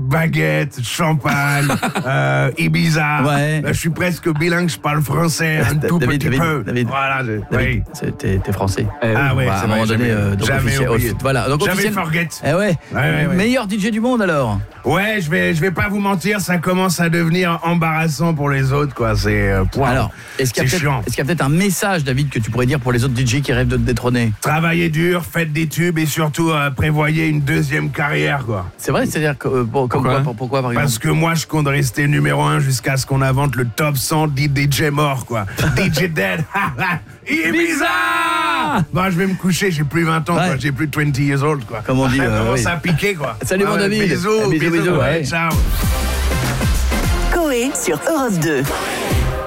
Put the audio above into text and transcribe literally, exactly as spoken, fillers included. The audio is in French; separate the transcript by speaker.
Speaker 1: baguette, champagne, euh, Ibiza.
Speaker 2: Ouais.
Speaker 1: Là, je suis presque bilingue, je parle français un tout
Speaker 2: David,
Speaker 1: petit
Speaker 2: David,
Speaker 1: peu.
Speaker 2: David,
Speaker 1: voilà, je,
Speaker 2: David,
Speaker 1: oui.
Speaker 2: c'est- t'es, t'es français.
Speaker 1: Euh, ah ouais,
Speaker 2: bah, à
Speaker 1: c'est
Speaker 2: un moment
Speaker 1: vrai,
Speaker 2: donné,
Speaker 1: jamais,
Speaker 2: euh, donc
Speaker 1: jamais
Speaker 2: officiel-
Speaker 1: oublié.
Speaker 2: offi- voilà, donc
Speaker 1: Jamais
Speaker 2: officiel-
Speaker 1: forget.
Speaker 2: Eh ouais.
Speaker 1: Ouais, ouais, ouais.
Speaker 2: Meilleur D J du monde alors.
Speaker 1: Ouais, je vais, je vais pas vous mentir, ça commence à devenir embarrassant pour les autres, quoi. C'est euh, point.
Speaker 2: Alors, est-ce qu'il y a
Speaker 1: C'est
Speaker 2: peut-être,
Speaker 1: chiant.
Speaker 2: est-ce qu'il y a peut-être un message, David, que tu pourrais dire pour les autres D J qui rêvent de te détrôner?
Speaker 1: Travaillez dur, faites des tubes et surtout euh, prévoyez une deuxième carrière, quoi.
Speaker 2: C'est vrai, c'est-à-dire que, euh, pour- comme
Speaker 1: Pourquoi
Speaker 2: quoi, pourquoi par exemple?
Speaker 1: Parce que moi, je compte rester numéro un jusqu'à ce qu'on invente le top cent des D J morts, quoi. D J dead, Ibiza. Bon, je vais me coucher, j'ai plus vingt ans,
Speaker 2: Ouais.
Speaker 1: quoi. J'ai plus vingt years old, quoi.
Speaker 2: Comme on dit,
Speaker 1: Ça
Speaker 2: euh,
Speaker 1: commence
Speaker 2: oui.
Speaker 1: à piquer, quoi.
Speaker 2: Salut, mon
Speaker 1: Ah ouais,
Speaker 2: David.
Speaker 1: Bisous,
Speaker 2: Bisous,
Speaker 1: bisous,
Speaker 2: bisous,
Speaker 1: ouais,
Speaker 2: ouais.
Speaker 1: ciao.
Speaker 3: Coé sur Europe deux.